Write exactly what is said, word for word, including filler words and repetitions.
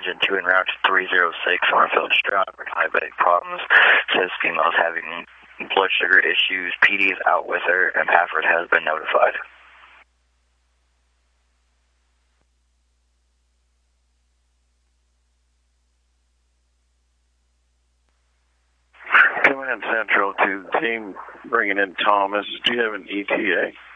engine two en route to three zero six Northfield Stratford, diabetic problems. Says female's having blood sugar issues. P D is out with her, and Pafford has been notified. Coming in Central to the team, bringing in Thomas. Do you have an E T A?